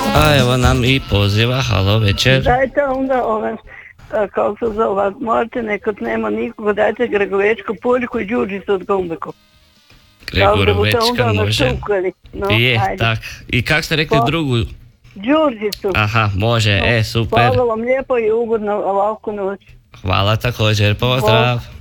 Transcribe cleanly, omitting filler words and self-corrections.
A evo nam i poziva, halo, večer. Dajte onda kako se zove, morate nekad nema nikoga, dajte Gregovečko Poljku i Đurđicu od Gombeku. Gregorovečka može. No, je, ajde. tak. I kak ste rekli drugu? Đurđicu. Aha, može, super. Hvala vam lijepo i ugodno ovakvu noć. Hvala također, pozdrav.